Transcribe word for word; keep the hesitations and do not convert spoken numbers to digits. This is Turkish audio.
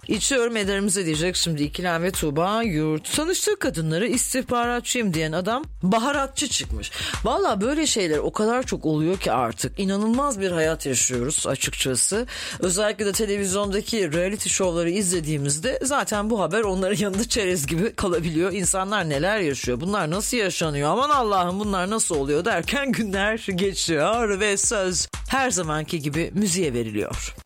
İçiyorum ederimize diyecek şimdi İkilem ve Tuğba Yurt. Tanıştığı kadınları istihbaratçıyım diyen adam baharatçı çıkmış. Valla böyle şeyler o kadar çok oluyor ki artık. İnanılmaz bir hayat yaşıyoruz açıkçası. Özellikle de televizyondaki reality şovları izlediğimizde zaten bu haber onların yanında çerez gibi kalabiliyor. İnsanlar neler yaşıyor? Bunlar nasıl yaşanıyor? Aman Allah'ım bunlar nasıl oluyor derken günler geçiyor ve söz her zamanki gibi müziğe veriliyor.